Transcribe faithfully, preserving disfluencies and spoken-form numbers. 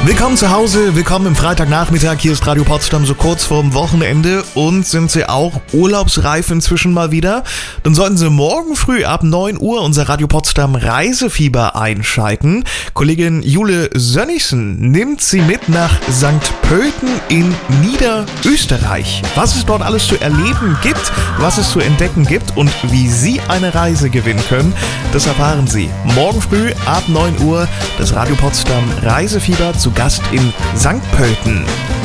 Willkommen zu Hause, willkommen im Freitagnachmittag. Hier ist Radio Potsdam so kurz vorm Wochenende und sind Sie auch urlaubsreif inzwischen mal wieder? Dann sollten Sie morgen früh ab neun Uhr unser Radio Potsdam Reisefieber einschalten. Kollegin Jule Sönnigsen nimmt Sie mit nach Sankt Pölten in Niederösterreich. Was es dort alles zu erleben gibt, was es zu entdecken gibt und wie Sie eine Reise gewinnen können, das erfahren Sie morgen früh ab neun Uhr. Das Radio Potsdam Reisefieber zu Gast in Sankt Pölten.